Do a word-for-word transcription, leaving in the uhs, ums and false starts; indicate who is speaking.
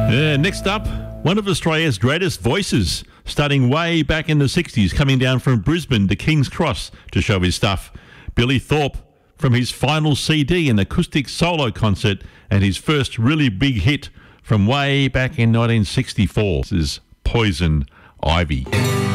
Speaker 1: Uh, next up, one of Australia's greatest voices, starting way back in the sixties, coming down from Brisbane to King's Cross to show his stuff. Billy Thorpe, from his final C D, an acoustic solo concert, and his first really big hit from way back in nineteen sixty-four. This is Poison Ivy.